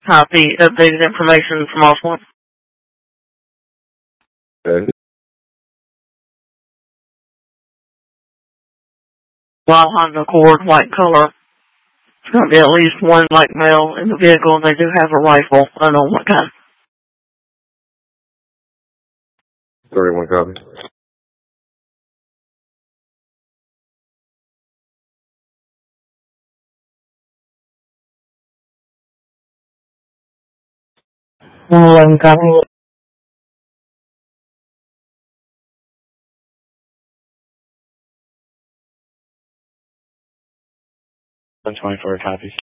Copy updated information from Oswald. Okay. Wild Honda Accord, white color. It's going to be at least one black male in the vehicle, and they do have a rifle. I don't know what kind. 31 copy. Copy. 124 copies.